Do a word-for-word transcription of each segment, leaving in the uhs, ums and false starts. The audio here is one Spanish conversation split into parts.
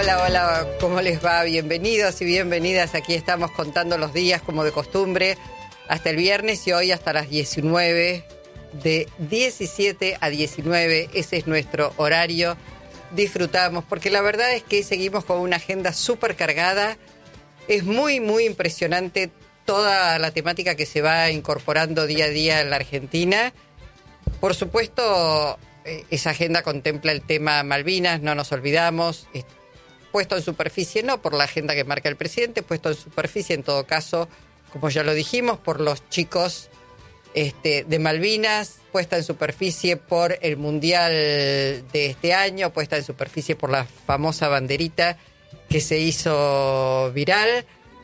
Hola, hola, ¿cómo les va? Bienvenidos y bienvenidas. Aquí estamos contando los días como de costumbre hasta el viernes y hoy hasta las diecinueve, de diecisiete a diecinueve, ese es nuestro horario. Disfrutamos porque la verdad es que seguimos con una agenda súper cargada. Es muy, muy impresionante toda la temática que se va incorporando día a día en la Argentina. Por supuesto, esa agenda contempla el tema Malvinas, no nos olvidamos, puesto en superficie, no por la agenda que marca el presidente, puesto en superficie en todo caso, como ya lo dijimos, por los chicos este, de Malvinas, puesta en superficie por el Mundial de este año, puesta en superficie por la famosa banderita que se hizo viral.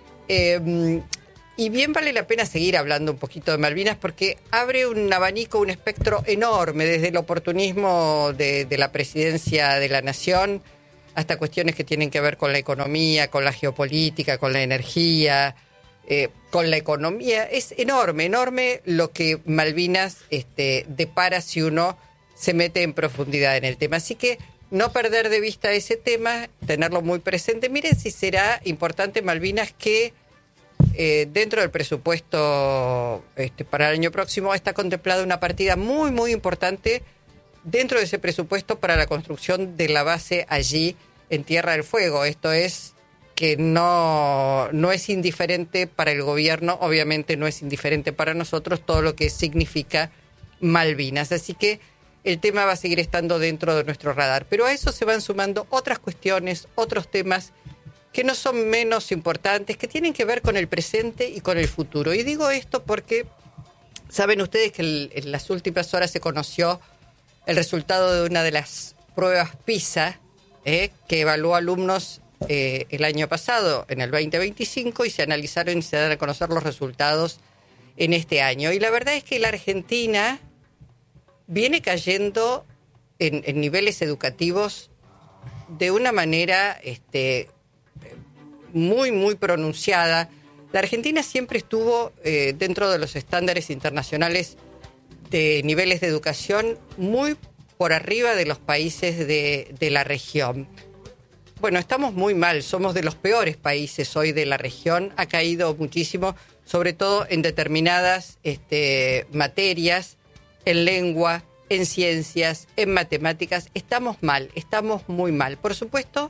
Eh, y bien vale la pena seguir hablando un poquito de Malvinas porque abre un abanico, un espectro enorme, desde el oportunismo de, de la presidencia de la nación hasta cuestiones que tienen que ver con la economía, con la geopolítica, con la energía, eh, con la economía. Es enorme, enorme lo que Malvinas este, depara si uno se mete en profundidad en el tema. Así que no perder de vista ese tema, tenerlo muy presente. Miren si será importante Malvinas que eh, dentro del presupuesto este, para el año próximo está contemplada una partida muy, muy importante dentro de ese presupuesto para la construcción de la base allí en Tierra del Fuego. Esto es que no, no es indiferente para el gobierno, obviamente no es indiferente para nosotros todo lo que significa Malvinas. Así que el tema va a seguir estando dentro de nuestro radar. Pero a eso se van sumando otras cuestiones, otros temas que no son menos importantes, que tienen que ver con el presente y con el futuro. Y digo esto porque saben ustedes que el, en las últimas horas se conoció el resultado de una de las pruebas PISA, eh, que evaluó alumnos eh, el año pasado, en el veinte veinticinco, y se analizaron y se dan a conocer los resultados en este año. Y la verdad es que la Argentina viene cayendo en, en niveles educativos de una manera este, muy, muy pronunciada. La Argentina siempre estuvo eh, dentro de los estándares internacionales de niveles de educación muy por arriba de los países de, de la región. Bueno, estamos muy mal, somos de los peores países hoy de la región, ha caído muchísimo, sobre todo en determinadas este, materias, en lengua, en ciencias, en matemáticas. Estamos mal, estamos muy mal. Por supuesto,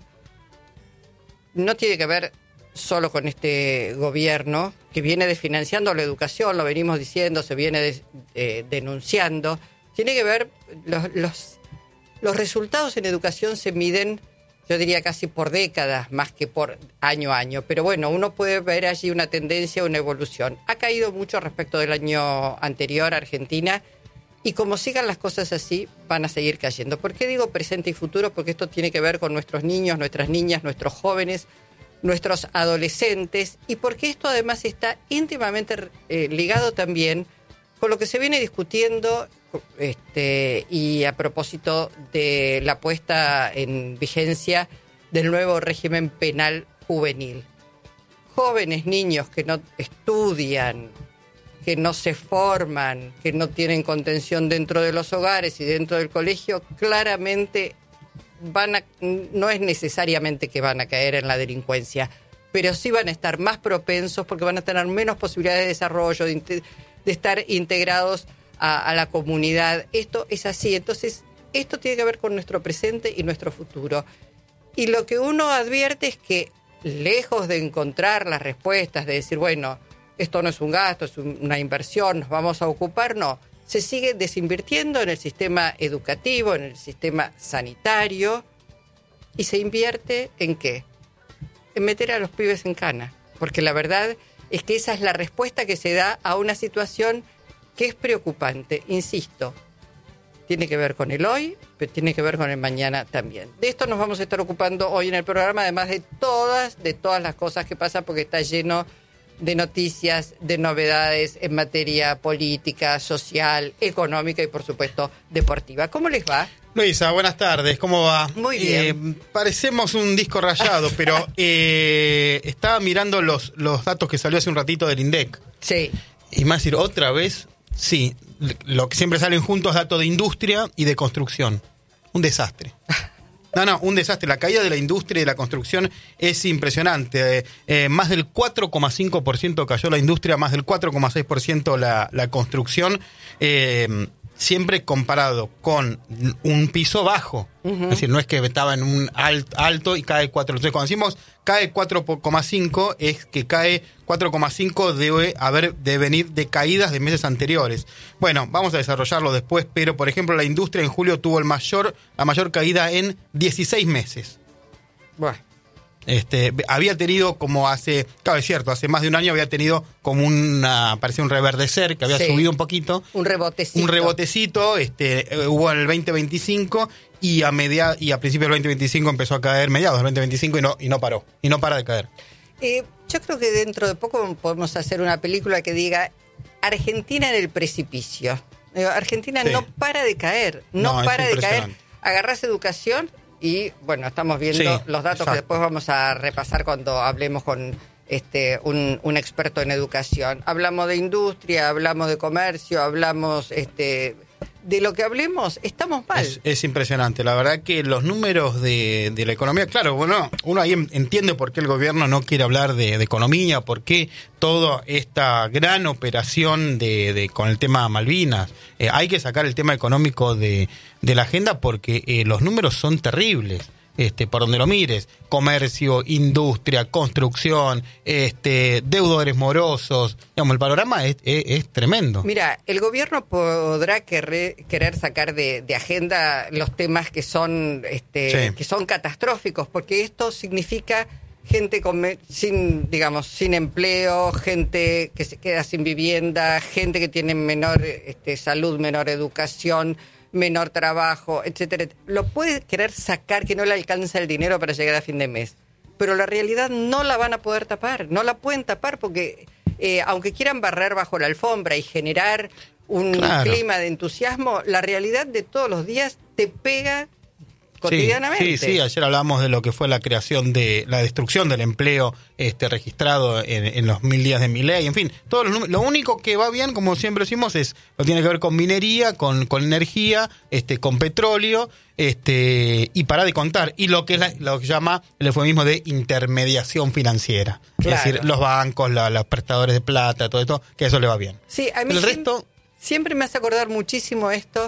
no tiene que ver solo con este gobierno que viene desfinanciando la educación, lo venimos diciendo, se viene de, eh, denunciando. Tiene que ver, los, los, los resultados en educación se miden, yo diría casi por décadas, más que por año a año. Pero bueno, uno puede ver allí una tendencia, una evolución. Ha caído mucho respecto del año anterior Argentina, y como sigan las cosas así, van a seguir cayendo. ¿Por qué digo presente y futuro? Porque esto tiene que ver con nuestros niños, nuestras niñas, nuestros jóvenes, nuestros adolescentes, y porque esto además está íntimamente eh, ligado también con lo que se viene discutiendo este, y a propósito de la puesta en vigencia del nuevo régimen penal juvenil. Jóvenes niños que no estudian, que no se forman, que no tienen contención dentro de los hogares y dentro del colegio, claramente van a, no es necesariamente que van a caer en la delincuencia, pero sí van a estar más propensos porque van a tener menos posibilidades de desarrollo, de, de estar integrados a, a la comunidad. Esto es así. Entonces, esto tiene que ver con nuestro presente y nuestro futuro. Y lo que uno advierte es que, lejos de encontrar las respuestas, de decir, bueno, esto no es un gasto, es un, una inversión, nos vamos a ocupar, no. Se sigue desinvirtiendo en el sistema educativo, en el sistema sanitario, y se invierte ¿en qué? En meter a los pibes en cana, porque la verdad es que esa es la respuesta que se da a una situación que es preocupante, insisto. Tiene que ver con el hoy, pero tiene que ver con el mañana también. De esto nos vamos a estar ocupando hoy en el programa, además de todas, de todas las cosas que pasan, porque está lleno de noticias, de novedades en materia política, social, económica y, por supuesto, deportiva. ¿Cómo les va? Luisa, buenas tardes, ¿cómo va? Muy bien. Eh, parecemos un disco rayado, pero eh, estaba mirando los, los datos que salió hace un ratito del INDEC. Sí. Y más decir, otra vez, sí, lo que siempre salen juntos, datos de industria y de construcción. Un desastre. No, no, un desastre. La caída de la industria y de la construcción es impresionante. Eh, eh, más del cuatro coma cinco por ciento cayó la industria, más del cuatro coma seis por ciento la, la construcción. Eh, siempre comparado con un piso bajo. Uh-huh. Es decir, no es que estaba en un alt, alto y cae cuatro. Entonces, cuando decimos cae cuatro coma cinco, es que cae cuatro coma cinco debe haber de venir de caídas de meses anteriores. Bueno, vamos a desarrollarlo después, pero por ejemplo, la industria en julio tuvo el mayor, la mayor caída en dieciséis meses. Bueno. Este, había tenido como hace, claro, es cierto, hace más de un año había tenido como una, parecía un reverdecer, que había sí, subido un poquito. Un rebotecito. Un rebotecito, este, hubo en el veinte veinticinco y a media, y a principios del veinte veinticinco empezó a caer, mediados del veinte veinticinco y no, y no paró, y no para de caer. Eh, yo creo que dentro de poco podemos hacer una película que diga Argentina en el precipicio. Argentina sí. no para de caer, no, no para de caer. Agarrás educación. Y bueno, estamos viendo sí, los datos exacto. que después vamos a repasar cuando hablemos con este un, un experto en educación. Hablamos de industria, hablamos de comercio, hablamos este de lo que hablemos, estamos mal. Es, es impresionante, la verdad que los números de, de la economía, claro, bueno, uno ahí entiende por qué el gobierno no quiere hablar de, de economía, por qué toda esta gran operación de, de con el tema Malvinas. Eh, hay que sacar el tema económico de, de la agenda porque eh, los números son terribles. Este, por donde lo mires, comercio, industria, construcción, este, deudores morosos, digamos, el panorama es, es, es tremendo. Mira, el gobierno podrá querer, querer sacar de, de agenda los temas que son, este, sí. que son catastróficos, porque esto significa gente con, sin, digamos, sin empleo, gente que se queda sin vivienda, gente que tiene menor este, salud, menor educación, menor trabajo, etcétera. Lo puede querer sacar que no le alcanza el dinero para llegar a fin de mes, pero la realidad no la van a poder tapar, no la pueden tapar porque eh, aunque quieran barrer bajo la alfombra y generar un claro. clima de entusiasmo, la realidad de todos los días te pega cotidianamente. Sí, sí, sí, ayer hablamos de lo que fue la creación de la destrucción del empleo este registrado en, en los mil días de Milei, en fin, todos los, lo único que va bien, como siempre decimos, es lo tiene que ver con minería, con, con energía, este, con petróleo, este, y para de contar, y lo que es la, lo que llama el eufemismo de intermediación financiera, claro. Es decir, los bancos, la, los prestadores de plata, todo esto, que eso le va bien. Sí, a mí el resto siempre me hace acordar muchísimo esto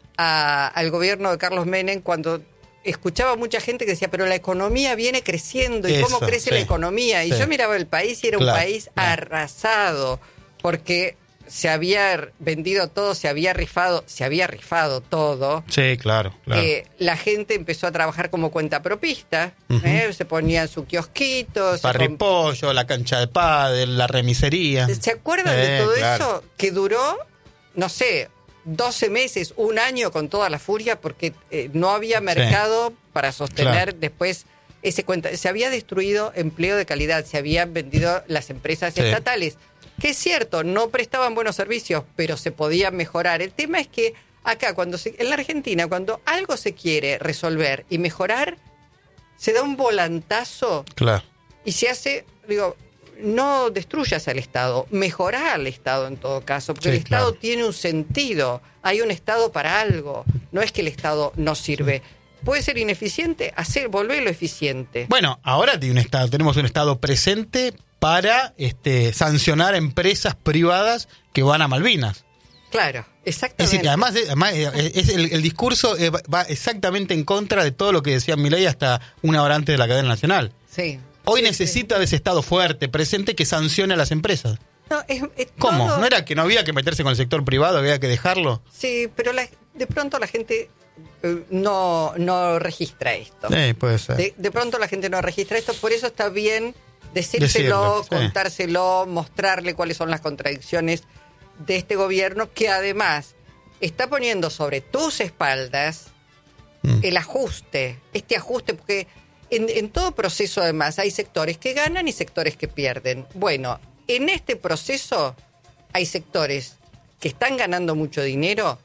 a, al gobierno de Carlos Menem cuando escuchaba mucha gente que decía, pero la economía viene creciendo, ¿y Eso, cómo crece sí, la economía? Y sí. yo miraba el país y era claro, un país claro. arrasado, porque se había vendido todo, se había rifado, se había rifado todo. Sí, claro, claro. Eh, la gente empezó a trabajar como cuentapropista, uh-huh. ¿eh? Se ponían su kiosquito. Parripollo, comp- la cancha de pádel, la remisería. ¿Se acuerdan eh, de todo claro. eso? Que duró, no sé, doce meses, un año con toda la furia, porque eh, no había mercado sí. para sostener claro. después ese cuenta. Se había destruido empleo de calidad, se habían vendido las empresas sí. estatales, que es cierto, no prestaban buenos servicios, pero se podía mejorar. El tema es que acá, cuando se, en la Argentina, cuando algo se quiere resolver y mejorar, se da un volantazo claro. y se hace, digo, no destruyas al Estado, mejorá al Estado en todo caso, porque sí, el Estado claro. tiene un sentido, hay un Estado para algo, no es que el Estado no sirve. ¿Puede ser ineficiente? Hacer, volverlo eficiente. Bueno, ahora tiene un Estado, tenemos un Estado presente para este, sancionar empresas privadas que van a Malvinas. Claro, exactamente. Es decir, que además, además es el, el discurso va exactamente en contra de todo lo que decía Milei hasta una hora antes de la cadena nacional. Sí. Hoy sí, necesita sí. de ese Estado fuerte, presente, que sancione a las empresas. No, es, es ¿Cómo? todo... ¿No era que no había que meterse con el sector privado, había que dejarlo? Sí, pero la, de pronto la gente eh, no, no registra esto. Sí, puede ser. De, de pronto la gente no registra esto, por eso está bien decírselo, Decirlo, sí. contárselo, mostrarle cuáles son las contradicciones de este gobierno, que además está poniendo sobre tus espaldas mm. el ajuste, este ajuste, porque... En, en todo proceso, además, hay sectores que ganan y sectores que pierden. Bueno, en este proceso hay sectores que están ganando mucho dinero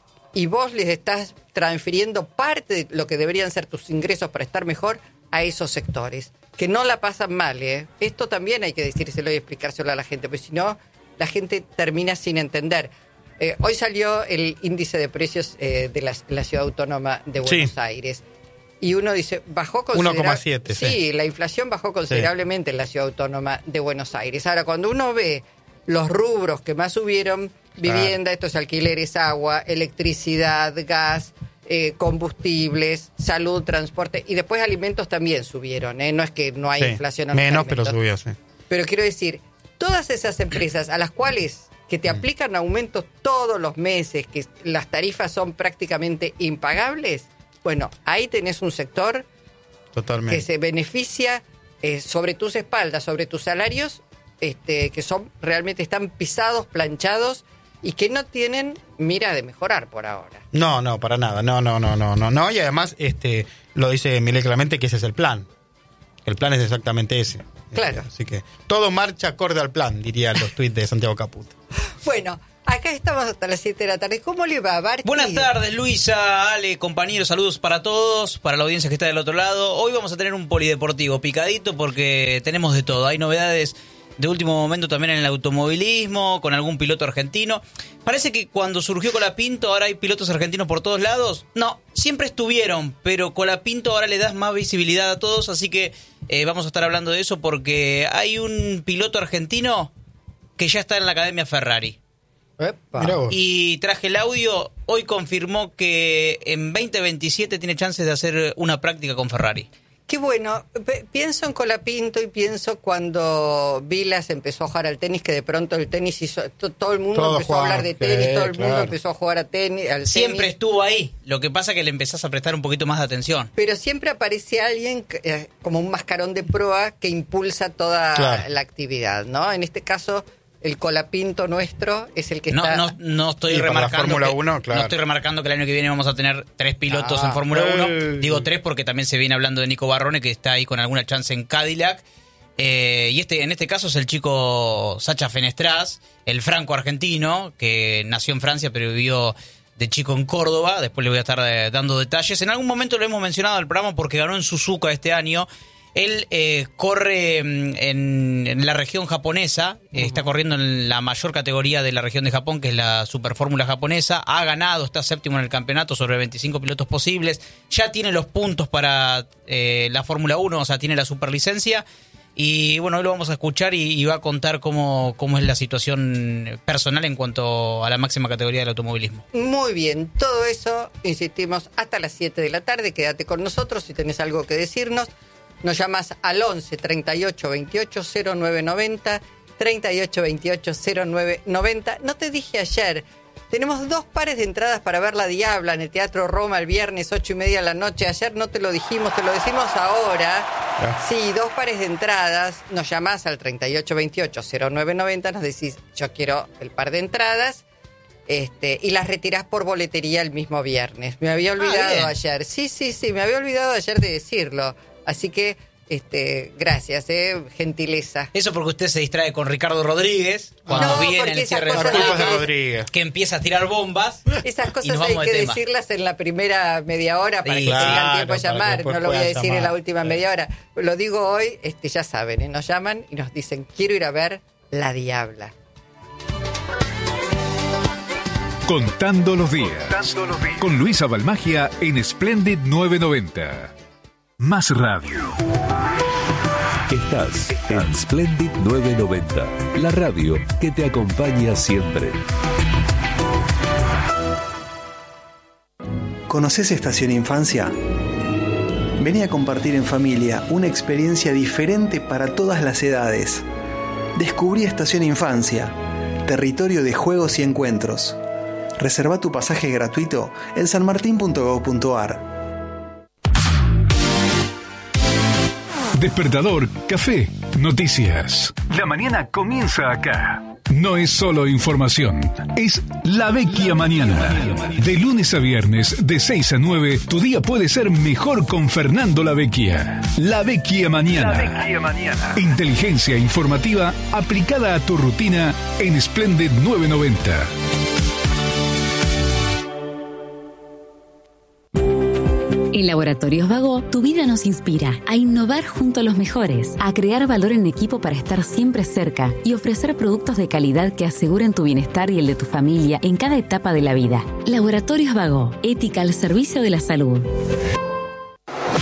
y vos les estás transfiriendo parte de lo que deberían ser tus ingresos para estar mejor a esos sectores, que no la pasan mal, ¿eh? Esto también hay que decírselo y explicárselo a la gente, porque si no, la gente termina sin entender. Eh, hoy salió el índice de precios eh, de la, la Ciudad Autónoma de Buenos sí. Aires. y uno dice, bajó uno considerablemente. coma siete, sí, sí. la inflación bajó considerablemente sí. en la Ciudad Autónoma de Buenos Aires. Ahora, cuando uno ve los rubros que más subieron, vivienda, ah. estos alquileres, agua, electricidad, gas, eh, combustibles, salud, transporte, y después alimentos también subieron, ¿eh? No es que no hay sí. inflación en menos, los alimentos. pero subió, sí. Pero quiero decir, todas esas empresas a las cuales que te aplican aumentos todos los meses, que las tarifas son prácticamente impagables, bueno, ahí tenés un sector Totalmente. que se beneficia eh, sobre tus espaldas, sobre tus salarios, este, que son realmente están pisados, planchados y que no tienen mira de mejorar por ahora. No, no, para nada, no, no, no, no, no, no, y además este, lo dice Milei claramente que ese es el plan. El plan es exactamente ese. Claro. Así que todo marcha acorde al plan, dirían los tuits de Santiago Caputo. Bueno, acá estamos hasta las siete de la tarde. ¿Cómo le va, Barchi? Buenas tardes, Luisa, Ale, compañeros, saludos para todos, para la audiencia que está del otro lado. Hoy vamos a tener un polideportivo picadito porque tenemos de todo. Hay novedades de último momento también en el automovilismo, con algún piloto argentino. Parece que cuando surgió Colapinto ahora hay pilotos argentinos por todos lados. No, siempre estuvieron, pero Colapinto ahora le das más visibilidad a todos, así que eh, vamos a estar hablando de eso porque hay un piloto argentino que ya está en la Academia Ferrari. Epa. Y traje el audio, hoy confirmó que en veinte veintisiete tiene chances de hacer una práctica con Ferrari. Qué bueno, P- pienso en Colapinto y pienso cuando Vilas empezó a jugar al tenis, que de pronto el tenis hizo, to- todo el mundo Todo empezó juega, a hablar de tenis, sí, todo el mundo claro. empezó a jugar a tenis, al Siempre tenis. estuvo ahí, lo que pasa es que le empezás a prestar un poquito más de atención. Pero siempre aparece alguien que, eh, como un mascarón de proa que impulsa toda Claro. la actividad, ¿no? En este caso, el Colapinto nuestro es el que No, está... no, no estoy Y para la remarcando Fórmula que, uno, claro. no estoy remarcando que el año que viene vamos a tener tres pilotos Ah, en Fórmula eh. uno. Digo tres porque también se viene hablando de Nico Barrone, que está ahí con alguna chance en Cadillac. Eh, y este en este caso es el chico Sacha Fenestraz, el franco argentino, que nació en Francia pero vivió de chico en Córdoba. Después le voy a estar eh, dando detalles. En algún momento lo hemos mencionado al programa porque ganó en Suzuka este año. Él eh, corre en, en la región japonesa, uh-huh. está corriendo en la mayor categoría de la región de Japón, que es la Superfórmula japonesa. Ha ganado, está séptimo en el campeonato sobre veinticinco pilotos posibles. Ya tiene los puntos para eh, la Fórmula uno, o sea, tiene la superlicencia. Y bueno, hoy lo vamos a escuchar y, y va a contar cómo, cómo es la situación personal en cuanto a la máxima categoría del automovilismo. Muy bien, todo eso, insistimos, hasta las siete de la tarde. Quédate con nosotros si tenés algo que decirnos. Nos llamas al once, treinta y ocho, veintiocho, cero nueve noventa, treinta y ocho, veintiocho, cero nueve noventa. No te dije ayer, tenemos dos pares de entradas para ver La Diabla en el Teatro Roma el viernes, ocho y media de la noche. Ayer no te lo dijimos, te lo decimos ahora. ¿Eh? Sí, dos pares de entradas. Nos llamás al treinta y ocho, veintiocho, cero nueve noventa, nos decís, yo quiero el par de entradas. Este, y las retirás por boletería el mismo viernes. Me había olvidado ah, ayer. Sí, sí, sí, me había olvidado ayer de decirlo. Así que, este, gracias, eh, gentileza. Eso porque usted se distrae con Ricardo Rodríguez cuando No, viene porque el esas cierre de cosas Por culpa programa, de Rodríguez. que empieza a tirar bombas. Esas y cosas nos hay vamos que de tema. decirlas en la primera media hora para Sí, que claro, tengan tiempo a para que llamar. después No lo voy a puedan decir en la llamar. última Sí. media hora. Lo digo hoy, este, ya saben, ¿eh? Nos llaman y nos dicen, quiero ir a ver La Diabla. Contando los días. Contando los días. Con Luisa Balmagia en Splendid novecientos noventa. Más radio. Estás en Splendid novecientos noventa, la radio que te acompaña siempre. ¿Conoces Estación Infancia? Vení a compartir en familia una experiencia diferente para todas las edades. Descubrí Estación Infancia, territorio de juegos y encuentros. Reserva tu pasaje gratuito en sanmartin punto gob punto ar. Despertador, café, noticias. La mañana comienza acá. No es solo información, es La Vecchia Mañana. De lunes a viernes, de seis a nueve, tu día puede ser mejor con Fernando La Vecchia. La Vecchia Mañana. La Vecchia Mañana. Inteligencia informativa aplicada a tu rutina en Splendid novecientos noventa. En Laboratorios Vago, tu vida nos inspira a innovar junto a los mejores, a crear valor en equipo para estar siempre cerca y ofrecer productos de calidad que aseguren tu bienestar y el de tu familia en cada etapa de la vida. Laboratorios Vago, ética al servicio de la salud.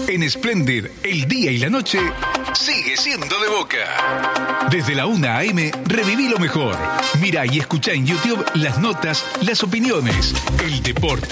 En Splendid, el día y la noche sigue siendo de Boca. Desde la una a eme, reviví lo mejor. Mira y escucha en YouTube las notas, las opiniones, el deporte.